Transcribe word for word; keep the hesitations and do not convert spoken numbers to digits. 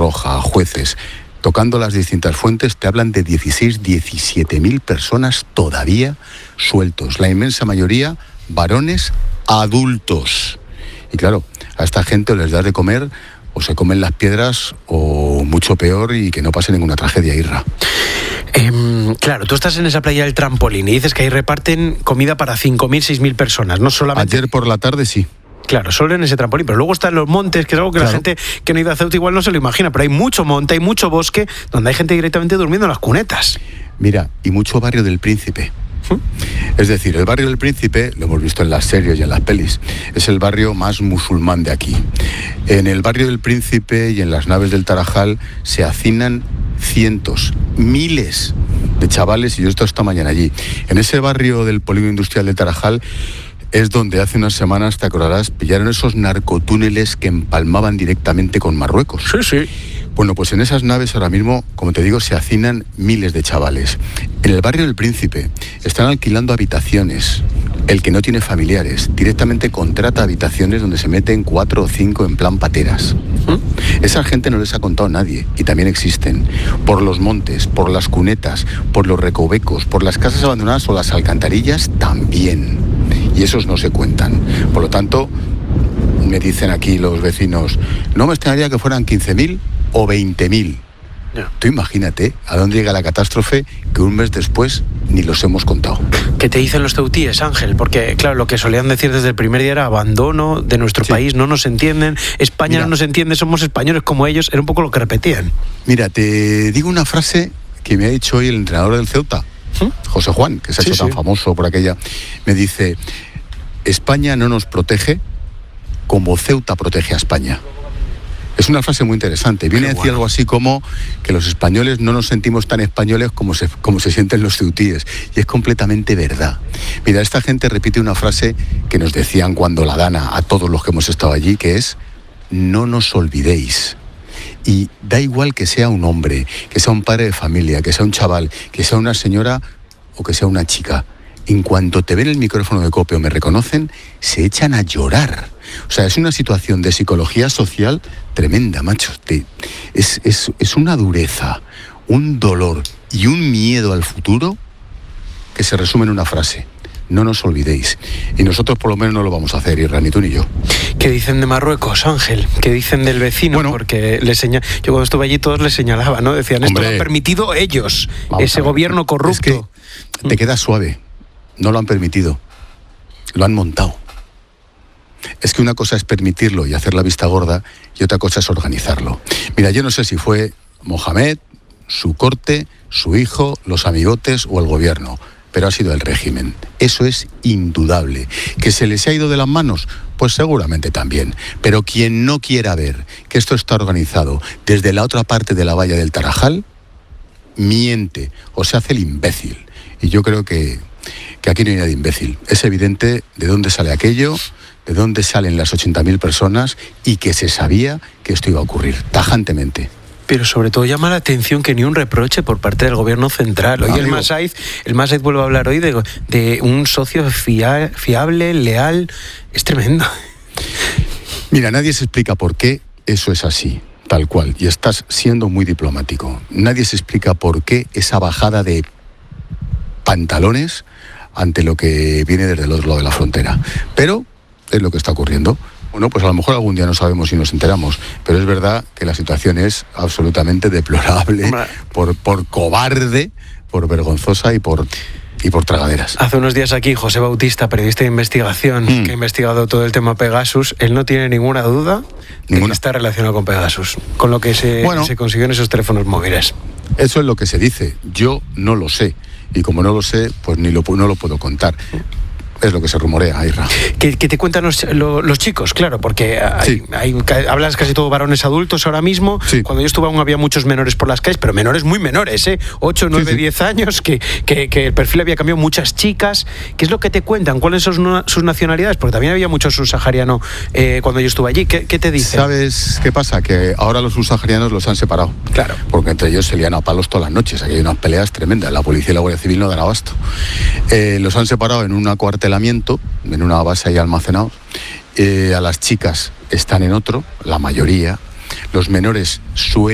Roja, a jueces, tocando las distintas fuentes, te hablan de dieciséis, diecisiete mil personas todavía sueltos. La inmensa mayoría, varones adultos. Y claro, a esta gente les das de comer, o se comen las piedras, o mucho peor, y que no pase ninguna tragedia, Irra. Eh, claro, tú estás en esa playa del Trampolín y dices que ahí reparten comida para cinco mil, seis mil personas, no solamente... Ayer por la tarde sí. Claro, solo en ese trampolín, pero luego están los montes, que es algo que claro. La gente que no ha ido a Ceuta igual no se lo imagina, pero hay mucho monte, hay mucho bosque, donde hay gente directamente durmiendo en las cunetas. Mira, y mucho barrio del Príncipe. ¿Mm? Es decir, el barrio del Príncipe, lo hemos visto en las series y en las pelis, es el barrio más musulmán de aquí. En el barrio del Príncipe y en las naves del Tarajal se hacinan cientos, miles de chavales, y yo he estado esta mañana allí. En ese barrio del polígono industrial del Tarajal es donde hace unas semanas, te acordarás, pillaron esos narcotúneles que empalmaban directamente con Marruecos. Sí, sí. Bueno, pues en esas naves ahora mismo, como te digo, se hacinan miles de chavales. En el barrio del Príncipe están alquilando habitaciones. El que no tiene familiares directamente contrata habitaciones donde se meten cuatro o cinco en plan pateras. ¿Mm? Esa gente no les ha contado nadie, y también existen. Por los montes, por las cunetas, por los recovecos, por las casas abandonadas o las alcantarillas también. Y esos no se cuentan. Por lo tanto, me dicen aquí los vecinos, no me extrañaría que fueran quince mil o veinte mil. No. Tú imagínate a dónde llega la catástrofe, que un mes después ni los hemos contado. ¿Qué te dicen los ceutíes, Ángel? Porque, claro, lo que solían decir desde el primer día era abandono de nuestro sí. país, no nos entienden, España Mira, no nos entiende, somos españoles como ellos, era un poco lo que repetían. Mira, te digo una frase que me ha dicho hoy el entrenador del Ceuta, ¿Mm? José Juan, que se ha sí, hecho tan sí. famoso por aquella. Me dice, España no nos protege como Ceuta protege a España. Es una frase muy interesante. Viene a decir algo así como que los españoles no nos sentimos tan españoles como se, como se sienten los ceutíes. Y es completamente verdad. Mira, esta gente repite una frase que nos decían cuando la dan a, a todos los que hemos estado allí, que es, no nos olvidéis. Y da igual que sea un hombre, que sea un padre de familia, que sea un chaval, que sea una señora o que sea una chica. En cuanto te ven el micrófono de COPE o me reconocen, se echan a llorar. O sea, es una situación de psicología social tremenda, macho. Te, es, es, es una dureza, un dolor y un miedo al futuro que se resume en una frase. No nos olvidéis. Y nosotros por lo menos no lo vamos a hacer, Irra, ni tú ni yo. ¿Qué dicen de Marruecos, Ángel? ¿Qué dicen del vecino? Bueno, porque les señal... yo cuando estuve allí todos les señalaban, ¿no? Decían, hombre, esto lo han permitido ellos, ese gobierno corrupto. Es que te queda suave. No lo han permitido. Lo han montado. Es que una cosa es permitirlo y hacer la vista gorda, y otra cosa es organizarlo. Mira, yo no sé si fue Mohamed, su corte, su hijo, los amigotes o el gobierno, pero ha sido el régimen. Eso es indudable. ¿Que se les ha ido de las manos? Pues seguramente también. Pero quien no quiera ver que esto está organizado desde la otra parte de la valla del Tarajal, miente o se hace el imbécil. Y yo creo que, que aquí no hay nada de imbécil. Es evidente de dónde sale aquello, de dónde salen las ochenta mil personas, y que se sabía que esto iba a ocurrir, tajantemente. Pero sobre todo llama la atención que ni un reproche por parte del gobierno central. Hoy no, el Masaiz, el Masaiz vuelve a hablar hoy de, de un socio fia, fiable, leal. Es tremendo. Mira, nadie se explica por qué eso es así, tal cual, y estás siendo muy diplomático. Nadie se explica por qué esa bajada de pantalones ante lo que viene desde el otro lado de la frontera. Pero es lo que está ocurriendo. Bueno, pues a lo mejor algún día no sabemos si nos enteramos, pero es verdad que la situación es absolutamente deplorable, por, por cobarde, por vergonzosa y por, y por tragaderas. Hace unos días aquí José Bautista, periodista de investigación, mm. que ha investigado todo el tema Pegasus, él no tiene ninguna duda de ninguna. que está relacionado con Pegasus, con lo que se, bueno, se consiguió en esos teléfonos móviles. Eso es lo que se dice, yo no lo sé, y como no lo sé, pues ni lo, no lo puedo contar. Es lo que se rumorea, Irra. ¿Qué, qué te cuentan los, los, los chicos? Claro, porque hay, sí. hay, hablas casi todo varones adultos ahora mismo. Sí. Cuando yo estuve aún había muchos menores por las calles, pero menores muy menores, ¿eh? ocho, nueve, sí, sí. diez años, que, que, que el perfil había cambiado, muchas chicas. ¿Qué es lo que te cuentan? ¿Cuáles son sus nacionalidades? Porque también había mucho subsahariano eh, cuando yo estuve allí. ¿Qué, qué te dicen? ¿Sabes qué pasa? Que ahora los subsaharianos los han separado. Claro. Porque entre ellos se lían a palos todas las noches. Aquí hay unas peleas tremendas. La policía y la Guardia Civil no dan abasto. Eh, los han separado en un acuartelamiento, en una base ahí almacenados. Eh, a las chicas están en otro, la mayoría. Los menores suelen